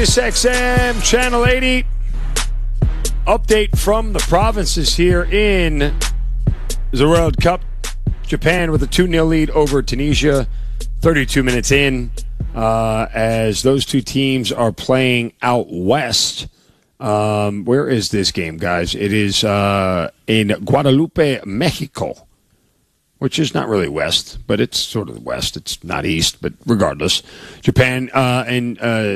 Sirius XM, Channel 80. Update from the provinces here in the World Cup. Japan with a 2-0 lead over Tunisia, 32 minutes in, as those two teams are playing out west. Where is this game, guys? It is in Guadalupe, Mexico, which is not really west, but it's sort of west. It's not east, but regardless. Japan in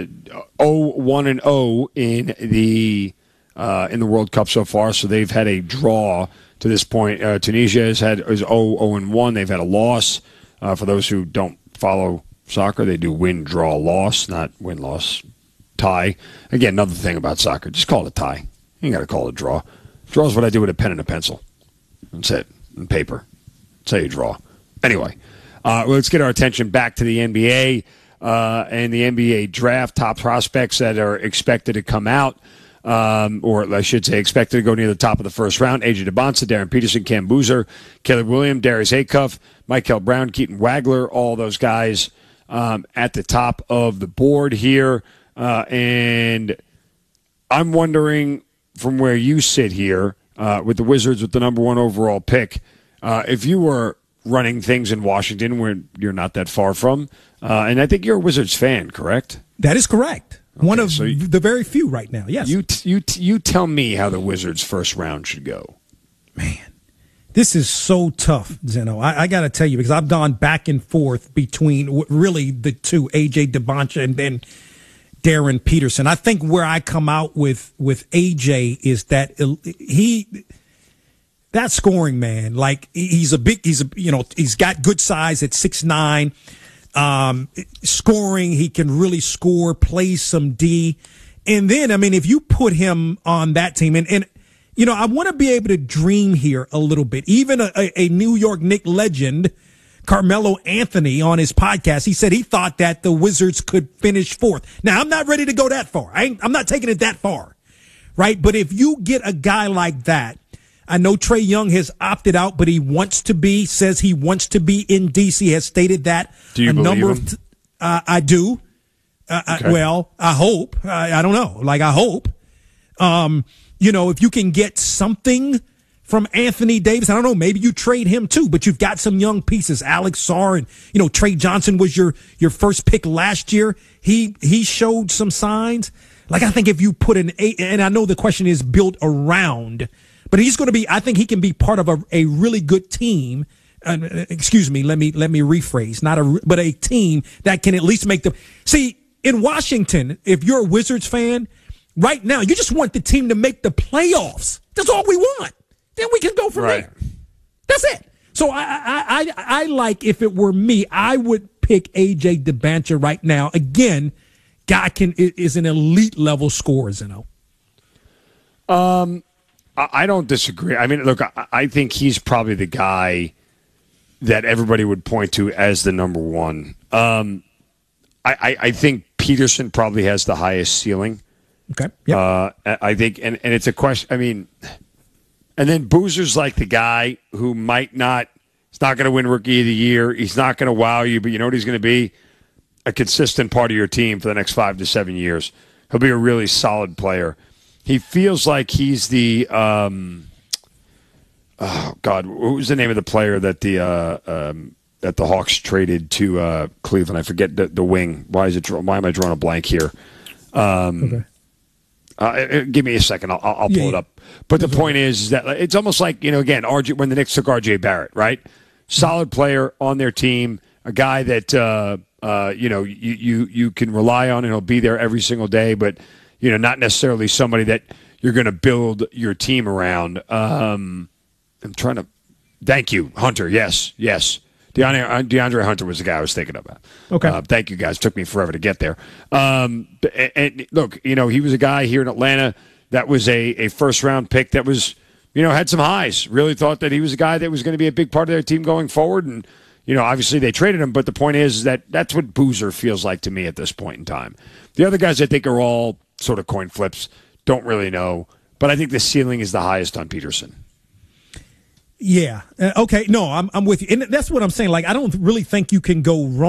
0-1-0 in the World Cup so far, so they've had a draw to this point. Tunisia is 0-1. They've had a loss. For those who don't follow soccer, they do win, draw, loss, not win, loss, tie. Again, another thing about soccer, just call it a tie. You ain't got to call it a draw. Draw is what I do with a pen and a pencil. That's it, and paper. That's how you draw. Anyway, let's get our attention back to the NBA and the NBA draft. Top prospects that are expected to come out, or I should say expected to go near the top of the first round. AJ Debonsa, Darren Peterson, Cam Boozer, Caleb Williams, Darius Acuff, Michael Brown, Keaton Wagler, all those guys at the top of the board here. And I'm wondering, from where you sit here with the Wizards with the number 1 overall pick, if you were running things in Washington, where you're not that far from, and I think you're a Wizards fan, correct? That is correct. Okay, one of the very few right now, yes. You tell me how the Wizards' first round should go. Man, this is so tough, Zeno. I got to tell you, because I've gone back and forth between really the two, AJ Debonsa and then Darren Peterson. I think where I come out with AJ is that that scoring, man, like he's got good size at 6'9". Scoring, he can really score, plays some D. And then, I mean, if you put him on that team, and I want to be able to dream here a little bit. Even a New York Knicks legend, Carmelo Anthony, on his podcast, he said he thought that the Wizards could finish 4th. Now, I'm not ready to go that far. I'm not taking it that far, right? But if you get a guy like that, I know Trae Young has opted out, but says he wants to be in D.C., has stated that. Do you believe him? I do. Okay. Well, I hope. I don't know. Like, I hope. If you can get something from Anthony Davis, I don't know, maybe you trade him too, but you've got some young pieces. Alex Sarr and, Trey Johnson was your first pick last year. He showed some signs. Like, I think if you put and I know the question is built around, but he's going to be, I think he can be part of a really good team. Excuse me, let me rephrase. But a team that can at least make see, in Washington, if you're a Wizards fan, right now, you just want the team to make the playoffs. That's all we want. Then we can go from there. That's it. So I like, if it were me, I would pick AJ Debonsa right now. Again, guy is an elite level scorer, I don't disagree. I mean, look, I think he's probably the guy that everybody would point to as the number 1. I think Peterson probably has the highest ceiling. Okay. Yep. I think, and it's a question. I mean, and then Boozer's like the guy who he's not going to win Rookie of the Year. He's not going to wow you, but you know what he's going to be? A consistent part of your team for the next 5 to 7 years. He'll be a really solid player. He feels like he's the oh God, what was the name of the player that the Hawks traded to Cleveland? I forget the wing. Why am I drawing a blank here? Okay. Give me a second. I'll pull it up. But the point is that it's almost like, again, when the Knicks took R.J. Barrett, right? Solid player on their team, a guy that you can rely on and he'll be there every single day, but not necessarily somebody that you're going to build your team around. I'm trying to. Thank you, Hunter. Yes. DeAndre Hunter was the guy I was thinking about. Okay. Thank you, guys. Took me forever to get there. And look, he was a guy here in Atlanta that was a first-round pick that was, had some highs. Really thought that he was a guy that was going to be a big part of their team going forward. And, obviously they traded him. But the point is that that's what Boozer feels like to me at this point in time. The other guys I think are all sort of coin flips. Don't really know. But I think the ceiling is the highest on Peterson. Yeah. Okay. No, I'm with you. And that's what I'm saying. Like, I don't really think you can go wrong.